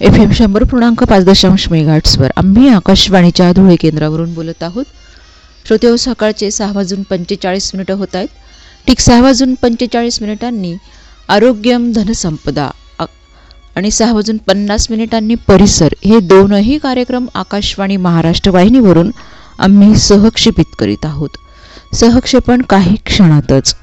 FM 100.5 मेगाहर्ट्झवर आम्ही आकाशवाणीच्या धुळे केंद्रावरून बोलत आहोत. श्रोतेहो, सकाळचे 6:45 होत आहेत. ठीक 6:45 आरोग्यम धनसंपदा आणि 6:50 परिसर हे दोनही कार्यक्रम आकाशवाणी महाराष्ट्र वाहिनीवरून आम्ही सहक्षेपित करीत आहोत. सहक्षेपण काही क्षणातच.